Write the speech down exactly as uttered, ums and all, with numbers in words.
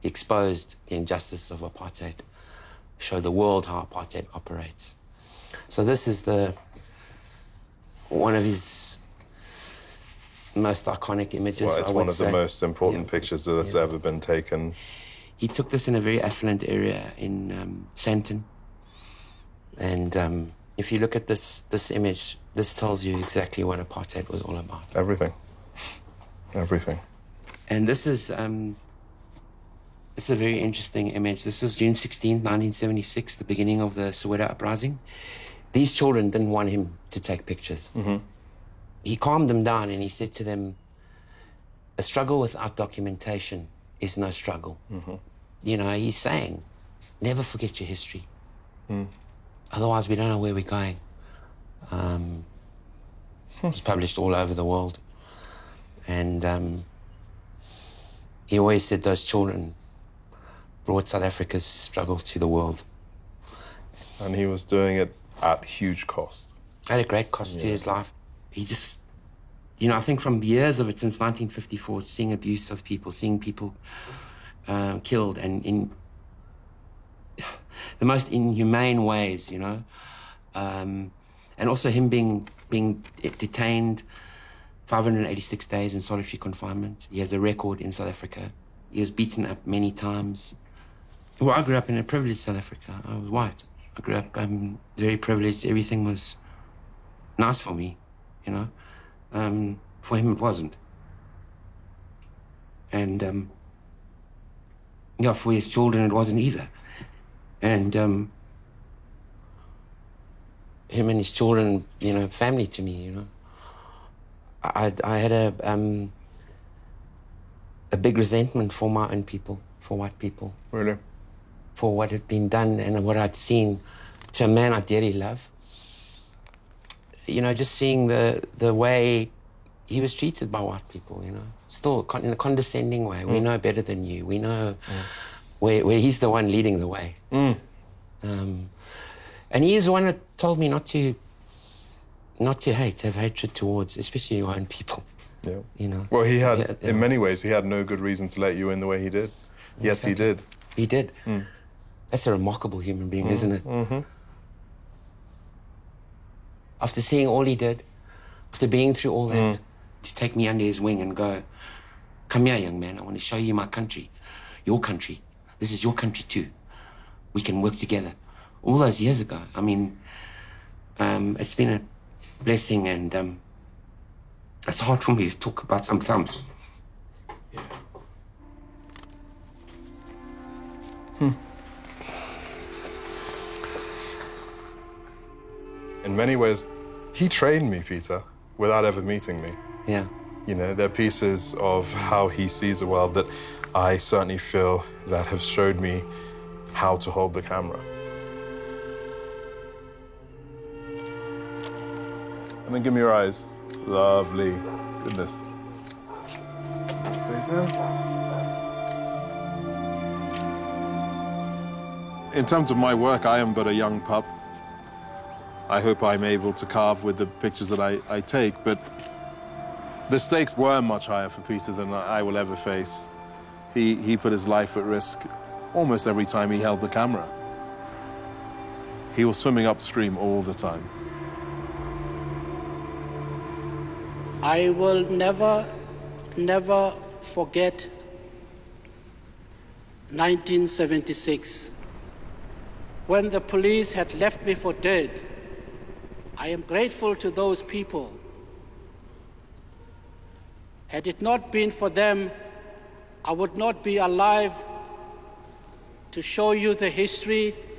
exposed the injustice of apartheid, showed the world how apartheid operates. So this is the one of his most iconic images. Well, it's I one would of say. the most important Yeah. pictures that's Yeah. ever been taken. He took this in a very affluent area in um, Sandton. And um, if you look at this, this image, this tells you exactly what apartheid was all about. Everything. Everything. And this is, um, this is a very interesting image. This is June sixteenth, nineteen seventy-six, the beginning of the Soweto uprising. These children didn't want him to take pictures. Mm-hmm. He calmed them down and he said to them, a struggle without documentation is no struggle. Mm-hmm. You know, he's saying, never forget your history. Mm. Otherwise, we don't know where we're going. Um, it's published all over the world. And um, he always said those children brought South Africa's struggle to the world. And he was doing it at huge cost. At a great cost Yeah. to his life. He just, you know, I think from years of it since nineteen fifty-four, seeing abuse of people, seeing people uh, killed and in the most inhumane ways, you know. Um, and also him being being detained five hundred eighty-six days in solitary confinement. He has a record in South Africa. He was beaten up many times. Well, I grew up in a privileged South Africa. I was white. I grew up um, very privileged. Everything was nice for me, you know. Um, for him, it wasn't. And, um, yeah, for his children, it wasn't either. And um, him and his children, you know, family to me, you know. I, I had a, um, a big resentment for my own people, for white people. Really? For what had been done and what I'd seen to a man I dearly love. You know, just seeing the, the way he was treated by white people, you know. Still con in a condescending way. Mm. We know better than you. We know mm. where, where he's the one leading the way. Mm. Um, and he is the one that told me not to, not to hate, have hatred towards, especially your own people. Yeah. You know. Well, he had, yeah, yeah. in many ways, he had no good reason to let you in the way he did. Exactly. Yes, he did. He did. Mm. That's a remarkable human being, mm. isn't it? Mm-hmm. After seeing all he did, after being through all that, mm. to take me under his wing and go, come here, young man, I want to show you my country, your country. This is your country too. We can work together. All those years ago, I mean, um, it's been a blessing, and um, it's hard for me to talk about sometimes. Yeah. Hmm. In many ways, he trained me, Peter, without ever meeting me. Yeah. You know, there are pieces of how he sees the world that I certainly feel that have showed me how to hold the camera. And then give me your eyes. Lovely. Goodness. Stay there. In terms of my work, I am but a young pup. I hope I'm able to carve with the pictures that I, I take, but the stakes were much higher for Peter than I will ever face. He, he put his life at risk almost every time he held the camera. He was swimming upstream all the time. I will never, never forget nineteen seventy-six, when the police had left me for dead. I am grateful to those people. Had it not been for them, I would not be alive to show you the history